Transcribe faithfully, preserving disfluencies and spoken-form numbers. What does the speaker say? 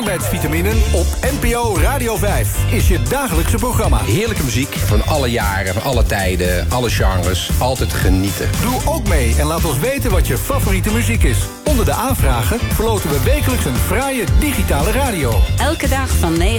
gezondheidsvitaminen op N P O Radio vijf is je dagelijkse programma. Heerlijke muziek van alle jaren, van alle tijden, alle genres. Altijd genieten. Doe ook mee en laat ons weten wat je favoriete muziek is. Onder de aanvragen verloten we wekelijks een fraaie digitale radio. Elke dag van negen